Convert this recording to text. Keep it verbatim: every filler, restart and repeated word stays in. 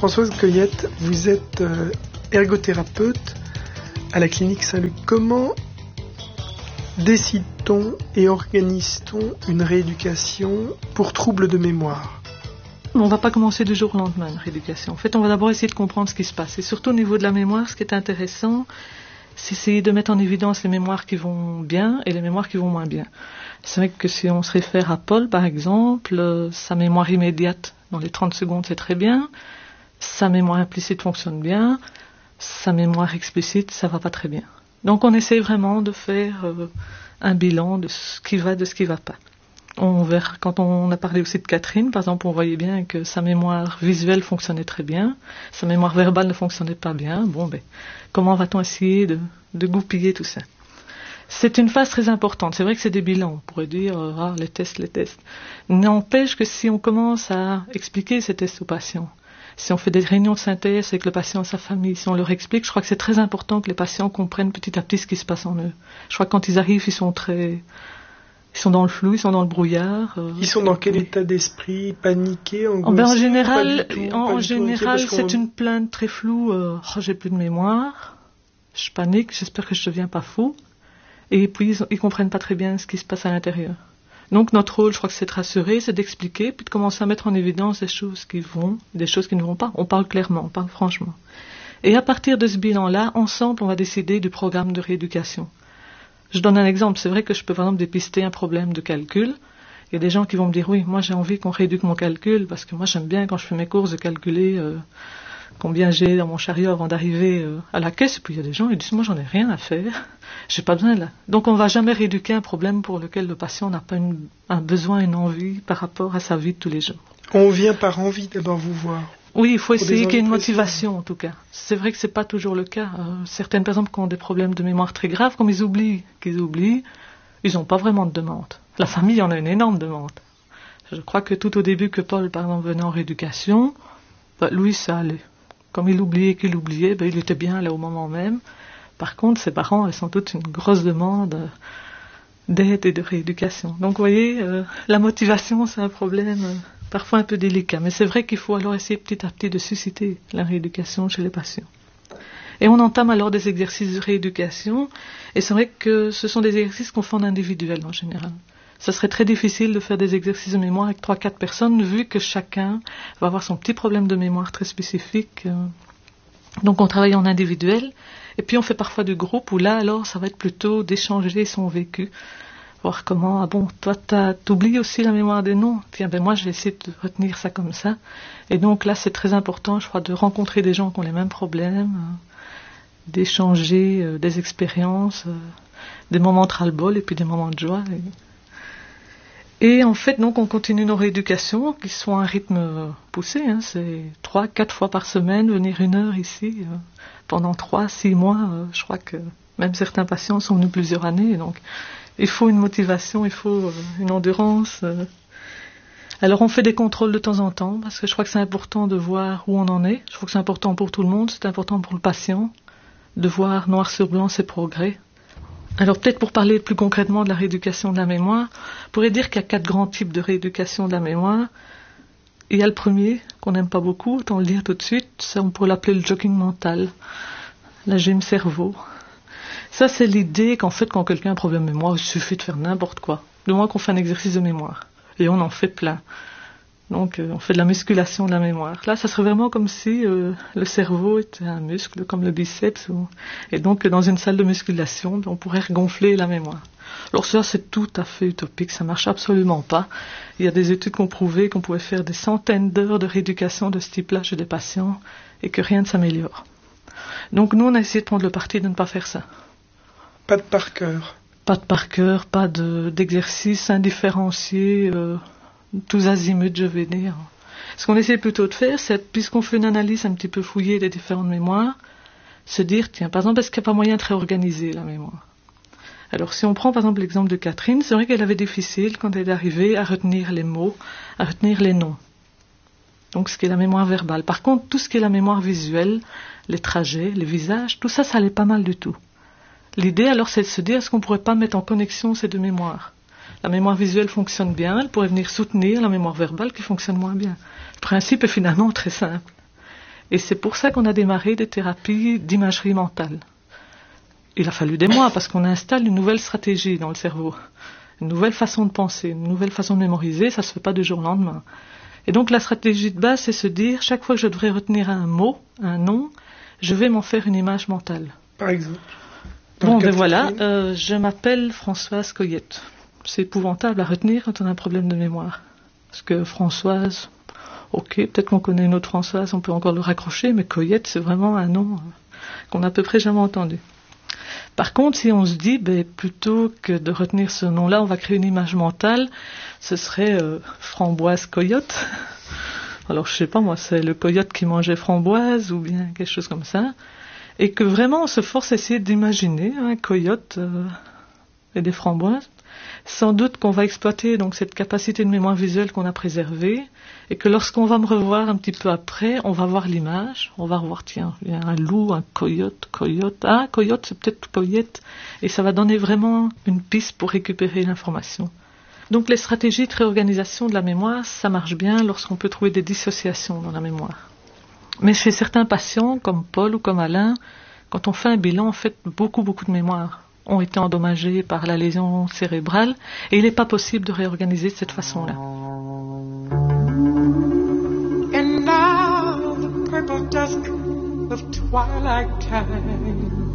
Françoise Coyette, vous êtes euh, ergothérapeute à la clinique Saint-Luc. Comment décide-t-on et organise-t-on une rééducation pour troubles de mémoire ? On ne va pas commencer du jour au lendemain, une rééducation. En fait, on va d'abord essayer de comprendre ce qui se passe. Et surtout au niveau de la mémoire, ce qui est intéressant, c'est essayer de mettre en évidence les mémoires qui vont bien et les mémoires qui vont moins bien. C'est vrai que si on se réfère à Paul, par exemple, euh, sa mémoire immédiate, dans les trente secondes, c'est très bien. Sa mémoire implicite fonctionne bien. Sa mémoire explicite, ça va pas très bien. Donc on essaie vraiment de faire euh, un bilan de ce qui va, de ce qui va pas. On verra, quand on a parlé aussi de Catherine, par exemple, on voyait bien que sa mémoire visuelle fonctionnait très bien, sa mémoire verbale ne fonctionnait pas bien. Bon, ben, comment va-t-on essayer de, de goupiller tout ça ? C'est une phase très importante. C'est vrai que c'est des bilans. On pourrait dire, euh, ah, les tests, les tests. N'empêche que si on commence à expliquer ces tests aux patients, si on fait des réunions de synthèse avec le patient et sa famille, si on leur explique, je crois que c'est très important que les patients comprennent petit à petit ce qui se passe en eux. Je crois que quand ils arrivent, ils sont très... Ils sont dans le flou, ils sont dans le brouillard. Euh, ils sont dans quel état d'esprit ? Paniqués, angoissés ? Oh ben en général, tout, en, en général c'est une plainte très floue. Euh, oh, j'ai plus de mémoire, je panique, j'espère que je ne deviens pas fou. Et puis, ils ne comprennent pas très bien ce qui se passe à l'intérieur. Donc, notre rôle, je crois que c'est de rassurer, c'est d'expliquer, puis de commencer à mettre en évidence des choses qui vont, des choses qui ne vont pas. On parle clairement, on parle franchement. Et à partir de ce bilan-là, ensemble, on va décider du programme de rééducation. Je donne un exemple. C'est vrai que je peux, par exemple, dépister un problème de calcul. Il y a des gens qui vont me dire, oui, moi, j'ai envie qu'on rééduque mon calcul, parce que moi, j'aime bien, quand je fais mes courses, de calculer euh, combien j'ai dans mon chariot avant d'arriver euh, à la caisse. Et puis, il y a des gens qui disent, moi, j'en ai rien à faire. J'ai pas besoin de là. Donc, on va jamais rééduquer un problème pour lequel le patient n'a pas une, un besoin, une envie par rapport à sa vie de tous les jours. On vient par envie d'abord vous voir. Oui, il faut essayer qu'il y ait une motivation, en tout cas. C'est vrai que c'est pas toujours le cas. Euh, certaines personnes qui ont des problèmes de mémoire très graves, comme ils oublient qu'ils oublient, ils n'ont pas vraiment de demande. La famille en a une énorme demande. Je crois que tout au début que Paul, par exemple, venait en rééducation, bah, Louis, ça allait. Comme il oubliait qu'il oubliait, bah, il était bien là au moment même. Par contre, ses parents, elles sont toutes une grosse demande euh, d'aide et de rééducation. Donc, vous voyez, euh, la motivation, c'est un problème... Euh, parfois un peu délicat, mais c'est vrai qu'il faut alors essayer petit à petit de susciter la rééducation chez les patients. Et on entame alors des exercices de rééducation, et c'est vrai que ce sont des exercices qu'on fait en individuel en général. Ça serait très difficile de faire des exercices de mémoire avec trois quatre personnes, vu que chacun va avoir son petit problème de mémoire très spécifique. Donc on travaille en individuel, et puis on fait parfois du groupe, où là alors ça va être plutôt d'échanger son vécu. Voir comment, ah bon, toi, t'oublies aussi la mémoire des noms. Tiens, ben moi, je vais essayer de retenir ça comme ça. Et donc là, c'est très important, je crois, de rencontrer des gens qui ont les mêmes problèmes, euh, d'échanger euh, des expériences, euh, des moments de ras-le-bol et puis des moments de joie. Et, et en fait, donc, on continue nos rééducations, qui sont à un rythme euh, poussé. Hein, c'est trois, quatre fois par semaine, venir une heure ici, euh, pendant trois, six mois. Euh, je crois que même certains patients sont venus plusieurs années, donc... Il faut une motivation, il faut euh, une endurance. Euh. Alors on fait des contrôles de temps en temps, parce que je crois que c'est important de voir où on en est. Je crois que c'est important pour tout le monde, c'est important pour le patient, de voir noir sur blanc ses progrès. Alors peut-être pour parler plus concrètement de la rééducation de la mémoire, on pourrait dire qu'il y a quatre grands types de rééducation de la mémoire. Il y a le premier, qu'on n'aime pas beaucoup, autant le dire tout de suite, ça on pourrait l'appeler le jogging mental, la gym cerveau. Ça, c'est l'idée qu'en fait, quand quelqu'un a un problème de mémoire, il suffit de faire n'importe quoi. Du moins qu'on fait un exercice de mémoire. Et on en fait plein. Donc, euh, on fait de la musculation de la mémoire. Là, ça serait vraiment comme si euh, le cerveau était un muscle, comme le biceps. Ou... Et donc, dans une salle de musculation, on pourrait regonfler la mémoire. Alors ça, c'est tout à fait utopique. Ça marche absolument pas. Il y a des études qui ont prouvé qu'on pouvait faire des centaines d'heures de rééducation de ce type-là chez des patients et que rien ne s'améliore. Donc, nous, on a essayé de prendre le parti de ne pas faire ça. Pas de par cœur. Pas de par cœur, pas de, d'exercices indifférenciés, euh, tous azimuts, je vais dire. Ce qu'on essaie plutôt de faire, c'est, puisqu'on fait une analyse un petit peu fouillée des différentes mémoires, se dire, tiens, par exemple, est-ce qu'il n'y a pas moyen de réorganiser la mémoire ? Alors, si on prend par exemple l'exemple de Catherine, c'est vrai qu'elle avait difficile, quand elle est arrivée, à retenir les mots, à retenir les noms. Donc, ce qui est la mémoire verbale. Par contre, tout ce qui est la mémoire visuelle, les trajets, les visages, tout ça, ça allait pas mal du tout. L'idée, alors, c'est de se dire, est-ce qu'on ne pourrait pas mettre en connexion ces deux mémoires ? La mémoire visuelle fonctionne bien, elle pourrait venir soutenir la mémoire verbale qui fonctionne moins bien. Le principe est finalement très simple. Et c'est pour ça qu'on a démarré des thérapies d'imagerie mentale. Il a fallu des mois parce qu'on installe une nouvelle stratégie dans le cerveau, une nouvelle façon de penser, une nouvelle façon de mémoriser, ça se fait pas du jour au lendemain. Et donc la stratégie de base, c'est se dire, chaque fois que je devrais retenir un mot, un nom, je vais m'en faire une image mentale. Par exemple. Bon, ben voilà, euh, je m'appelle Françoise Coyote. C'est épouvantable à retenir quand on a un problème de mémoire. Parce que Françoise, ok, peut-être qu'on connaît une autre Françoise, on peut encore le raccrocher, mais Coyote, c'est vraiment un nom qu'on n'a à peu près jamais entendu. Par contre, si on se dit, ben, plutôt que de retenir ce nom-là, on va créer une image mentale, ce serait euh, Framboise Coyote. Alors, je sais pas, moi, c'est le coyote qui mangeait framboise ou bien quelque chose comme ça. Et que vraiment, on se force à essayer d'imaginer un coyote euh, et des framboises. Sans doute qu'on va exploiter donc cette capacité de mémoire visuelle qu'on a préservée et que lorsqu'on va me revoir un petit peu après, on va voir l'image, on va revoir, tiens, il y a un loup, un coyote, coyote, ah, coyote, c'est peut-être coyote, et ça va donner vraiment une piste pour récupérer l'information. Donc les stratégies de réorganisation de la mémoire, ça marche bien lorsqu'on peut trouver des dissociations dans la mémoire. Mais chez certains patients, comme Paul ou comme Alain, quand on fait un bilan, en fait, beaucoup, beaucoup de mémoires ont été endommagés par la lésion cérébrale et il n'est pas possible de réorganiser de cette façon-là. And now the purple dusk of twilight time